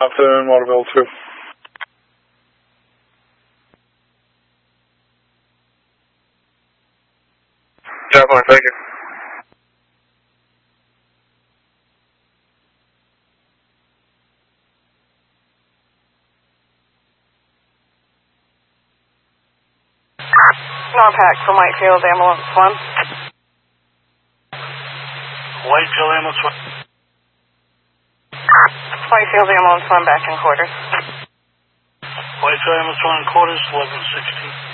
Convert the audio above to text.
Afternoon, Waterville 2. Definitely, thank you. Non-pack from Whitefield, Ambulance 1. Whitefield, Ambulance 1. Whitefield, Ambulance 1, back in quarters. Whitefield, Ambulance 1 in quarters, 11:16.